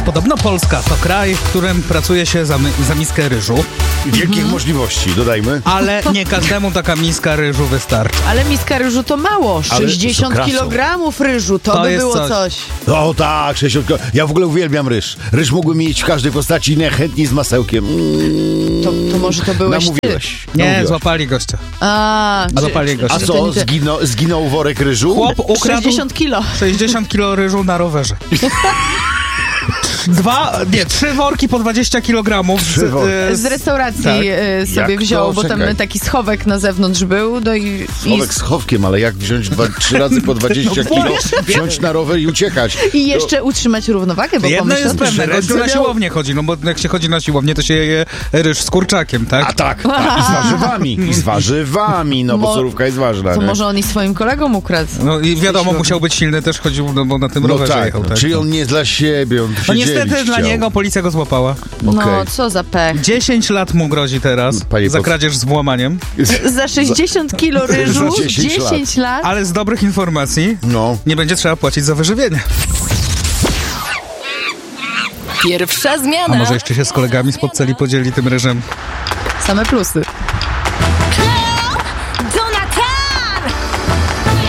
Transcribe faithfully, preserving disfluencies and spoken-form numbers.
Podobno Polska to kraj, w którym pracuje się za, my, za miskę ryżu. Wielkich mhm. możliwości, dodajmy. Ale nie każdemu taka miska ryżu wystarczy. Ale miska ryżu to mało. sześćdziesiąt kilogramów ryżu, to, to by było coś. coś. O tak, sześćdziesiąt kilogramów. Ja w ogóle uwielbiam ryż. Ryż mógłbym mieć w każdej postaci, najchętniej z masełkiem. Mm. To, to może to byłeś Namówiłeś. ty. Nie, Namówiłeś. złapali gościa. A, A złapali gościa. A co, zginął, zginął worek ryżu? Chłop ukradł sześćdziesiąt kilo. sześćdziesiąt kilo ryżu na rowerze. Dwa, nie, trzy worki po dwadzieścia kilogramów. Trzy worki. Z restauracji tak. y, sobie Jak wziął, to? bo tam Czekaj. taki schowek na zewnątrz był. No i, Schowek i, schowkiem, ale jak wziąć dwa, trzy razy po dwadzieścia kilo, wziąć na rower i uciekać? I jeszcze utrzymać równowagę, bo Jedno pomyśl jest o tym, pewne, że gościu na miał- siłownię chodzi, no bo jak się chodzi na siłownię, to się je ryż z kurczakiem, tak? A tak, tak, i z warzywami, i z warzywami, no bo Mo- surówka jest ważna. to nie? może on i swoim kolegom ukradł. No i wiadomo, musiał być silny, też chodził, no bo na tym No rowerze tak, jechał. no, Tak, czyli no. on nie dla siebie, on tu się No niestety dzielić dla chciał. niego policja go złapała. No, Okej. co za pech. dziesięć lat mu grozi teraz Panie za poseł. kradzież z włamaniem. Za sześćdziesiąt kilo ryżu, Za dziesięć dziesięć lat. Ale z dobrych informacji No. nie będzie trzeba płacić za wyżywienie. Pierwsza zmiana. A może jeszcze się z kolegami z podceli podzieli tym ryżem? Same plusy.